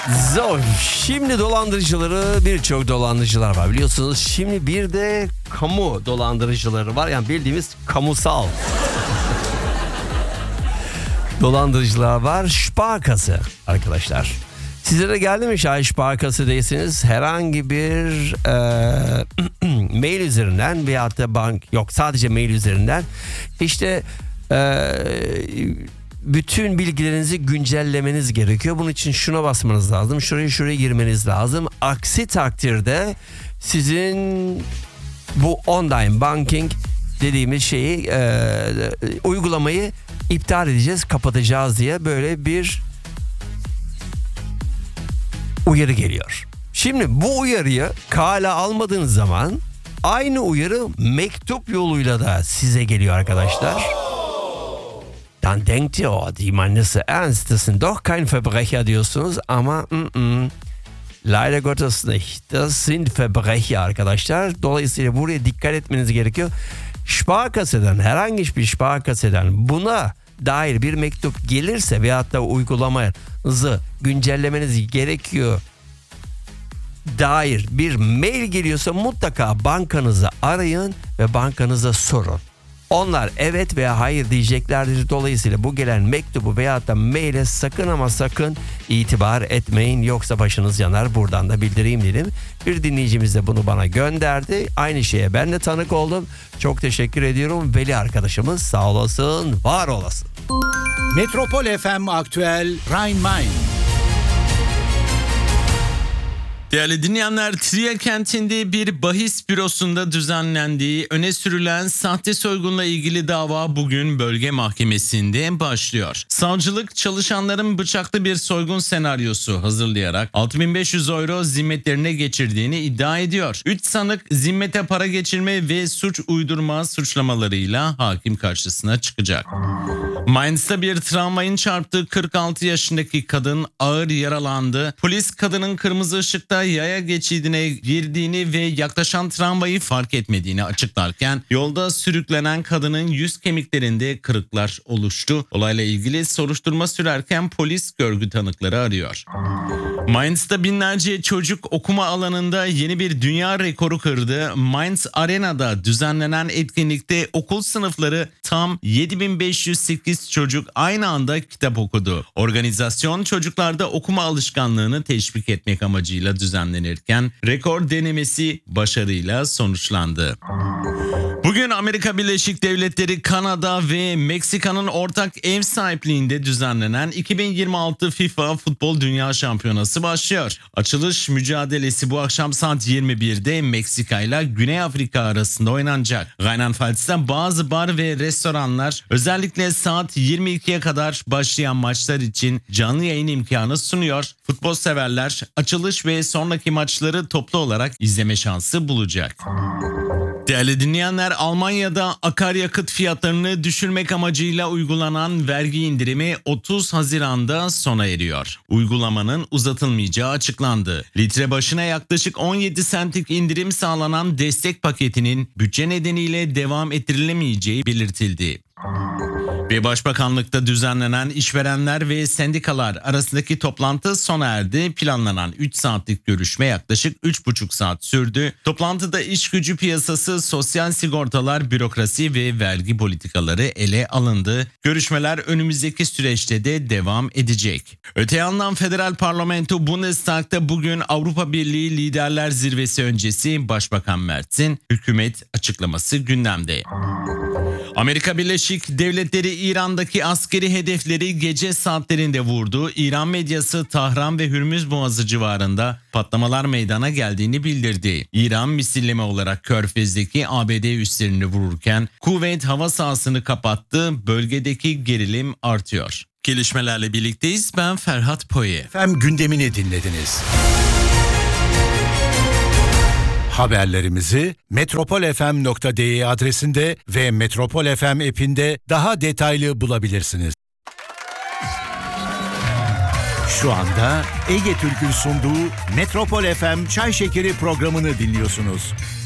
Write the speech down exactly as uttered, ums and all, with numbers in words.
So, şimdi dolandırıcıları birçok dolandırıcılar var biliyorsunuz. Şimdi bir de kamu dolandırıcıları var. Yani bildiğimiz kamusal dolandırıcılar var. Sparkasse arkadaşlar. Sizlere geldi mi şayet Sparkasse değilsiniz? Herhangi bir e, mail üzerinden veyahut da bank yok sadece mail üzerinden işte e, bütün bilgilerinizi güncellemeniz gerekiyor. Bunun için şuna basmanız lazım. Şuraya şuraya girmeniz lazım. Aksi takdirde sizin bu online banking dediğimiz şeyi e, uygulamayı iptal edeceğiz, kapatacağız diye böyle bir uyarı geliyor. Şimdi bu uyarıyı kale almadığınız zaman aynı uyarı mektup yoluyla da size geliyor arkadaşlar. Dann denkt ihr, oh, die meinen es ernst, das sind doch kein Verbrecher diyorsunuz ama mm-mm, leider Gottes nicht. Das sind Verbrecher arkadaşlar. Dolayısıyla buraya dikkat etmeniz gerekiyor. Sparkasse'den, herhangi bir Sparkasse'den buna dair bir mektup gelirse veyahut da uygulamanızı güncellemeniz gerekiyor dair bir mail geliyorsa mutlaka bankanızı arayın ve bankanıza sorun. Onlar evet veya hayır diyeceklerdir. Dolayısıyla bu gelen mektubu veyahut da maile sakın ama sakın itibar etmeyin. Yoksa başınız yanar. Buradan da bildireyim dedim. Bir dinleyicimiz de bunu bana gönderdi. Aynı şeye ben de tanık oldum. Çok teşekkür ediyorum. Veli arkadaşımız sağ olasın, var olasın. Metropol F M Aktüel Rhein-Main. Değerli dinleyenler, Trier kentinde bir bahis bürosunda düzenlendiği öne sürülen sahte soygunla ilgili dava bugün bölge mahkemesinde başlıyor. Savcılık çalışanların bıçaklı bir soygun senaryosu hazırlayarak altı bin beş yüz euro zimmetlerine geçirdiğini iddia ediyor. üç sanık zimmete para geçirme ve suç uydurma suçlamalarıyla hakim karşısına çıkacak. Mainz'ta bir tramvayın çarptığı kırk altı yaşındaki kadın ağır yaralandı. Polis kadının kırmızı ışıkta yaya geçidine girdiğini ve yaklaşan tramvayı fark etmediğini açıklarken yolda sürüklenen kadının yüz kemiklerinde kırıklar oluştu. Olayla ilgili soruşturma sürerken polis görgü tanıkları arıyor. Mainz'ta binlerce çocuk okuma alanında yeni bir dünya rekoru kırdı. Mainz Arena'da düzenlenen etkinlikte okul sınıfları tam yedi bin beş yüz sekiz çocuk aynı anda kitap okudu. Organizasyon çocuklarda okuma alışkanlığını teşvik etmek amacıyla düzenlenirken rekor denemesi başarıyla sonuçlandı. Bugün Amerika Birleşik Devletleri, Kanada ve Meksika'nın ortak ev sahipliğinde düzenlenen iki bin yirmi altı FIFA Futbol Dünya Şampiyonası başlıyor. Açılış mücadelesi bu akşam saat yirmi birde Meksika ile Güney Afrika arasında oynanacak. Rheinland-Pfalz'ta bazı bar ve restoranlar özellikle saat yirmi ikiye kadar başlayan maçlar için canlı yayın imkanı sunuyor. Futbol severler açılış ve sonraki maçları toplu olarak izleme şansı bulacak. Değerli dinleyenler, Almanya'da akaryakıt fiyatlarını düşürmek amacıyla uygulanan vergi indirimi otuz Haziran'da sona eriyor. Uygulamanın uzatılmayacağı açıklandı. Litre başına yaklaşık on yedi sentlik indirim sağlanan destek paketinin bütçe nedeniyle devam ettirilemeyeceği belirtildi. Ve Başbakanlıkta düzenlenen işverenler ve sendikalar arasındaki toplantı sona erdi. Planlanan üç saatlik görüşme yaklaşık üç buçuk saat sürdü. Toplantıda iş gücü piyasası, sosyal sigortalar, bürokrasi ve vergi politikaları ele alındı. Görüşmeler önümüzdeki süreçte de devam edecek. Öte yandan Federal Parlamento Bundestag'da bugün Avrupa Birliği Liderler Zirvesi öncesi Başbakan Merz'in hükümet açıklaması gündemde. Amerika Birleşik Devletleri İran'daki askeri hedefleri gece saatlerinde vurdu. İran medyası Tahran ve Hürmüz Boğazı civarında patlamalar meydana geldiğini bildirdi. İran misilleme olarak Körfez'deki A B D üslerini vururken Kuveyt hava sahasını kapattı. Bölgedeki gerilim artıyor. Gelişmelerle birlikteyiz. Ben Ferhat Poye. Efendim, gündemini dinlediniz. Haberlerimizi metropol f m nokta d e adresinde ve Metropol F M app'inde daha detaylı bulabilirsiniz. Şu anda Ege Türk'ün sunduğu Metropol F M Çay Şekeri programını dinliyorsunuz.